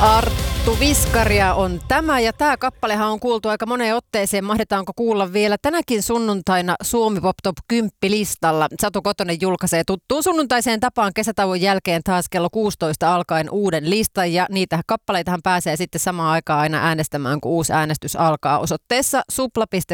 Arttu Viskaria on tämä, ja tämä kappalehan on kuultu aika moneen otteeseen. Mahdetaanko kuulla vielä tänäkin sunnuntaina Suomi Pop Top 10 listalla? Satu Kotonen julkaisee tuttuun sunnuntaiseen tapaan kesätauon jälkeen taas kello 16 alkaen uuden listan, ja niitä kappaleitahan pääsee sitten samaan aikaan aina äänestämään, kun uusi äänestys alkaa osoitteessa supla.fi